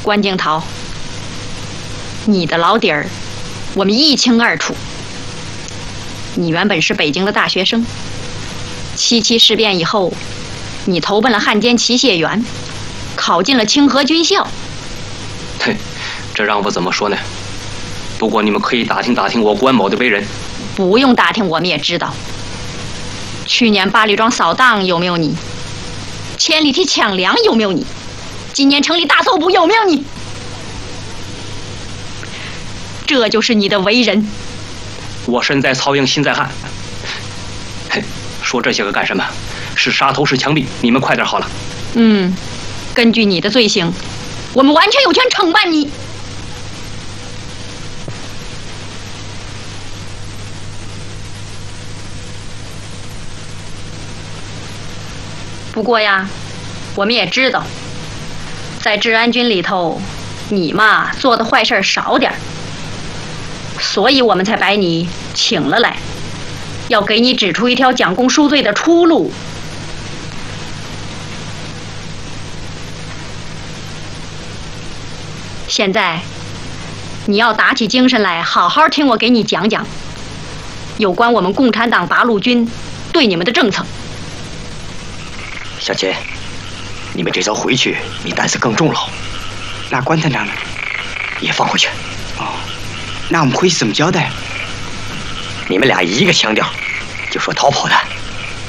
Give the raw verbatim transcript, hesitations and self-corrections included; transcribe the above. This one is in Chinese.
关敬涛，你的老底儿我们一清二楚。你原本是北京的大学生，七七事变以后，你投奔了汉奸齐燮元，考进了清河军校。 嘿，这让我怎么说呢？不过你们可以打听打听我关某的为人。 不用打听，我们也知道。去年八里庄扫荡有没有你？千里堤抢粮有没有你？今年城里大搜捕有没有你？这就是你的为人。 我身在曹营心在汉。嘿，说这些个干什么？是杀头是枪毙，你们快点好了。 嗯，根据你的罪行，我们完全有权惩办你。不过呀，我们也知道，在治安军里头，你嘛做的坏事少点儿，所以我们才把你请了来，要给你指出一条讲功赎罪的出路。现在，你要打起精神来，好好听我给你讲讲，有关我们共产党八路军对你们的政策。 小钱，你们这遭回去，你担子更重了。 那关探长呢？ 也放回去。 哦，那我们回去怎么交代？ 你们俩一个腔调，就说逃跑的。